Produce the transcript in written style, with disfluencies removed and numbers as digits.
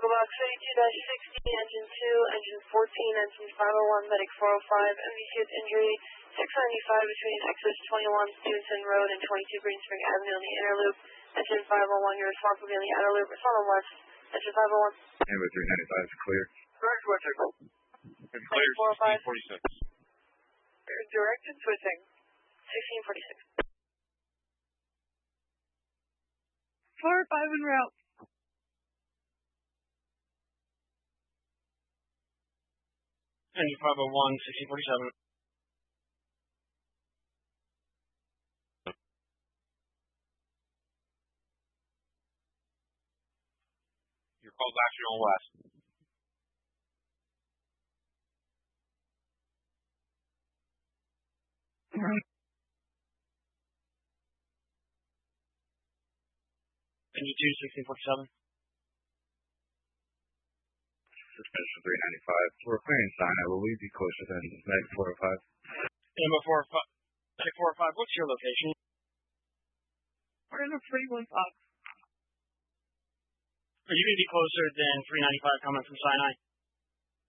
Box 32-60, Engine 2, Engine 14, Engine 501, Medic 405, MVC with injury, 695 between exits 21 Stevenson Road and 22 Green Spring Avenue on the inner loop. Engine 501, you're responsible to be on the outer loop. Respond on west. Engine 501. Amber 395 is clear. Direct switching. It's clear, 1646. Direct and switching. 1646. 405 en route. Engine 501, 1647. Your call's action on west. Engine 2, 1647. Suspension 395. We're clearing sign. I will leave you closer than Medic 405. Amber 405. Medic 405, what's your location? We're in a 3-1 box. Are you going to be closer than 395 coming from Sinai?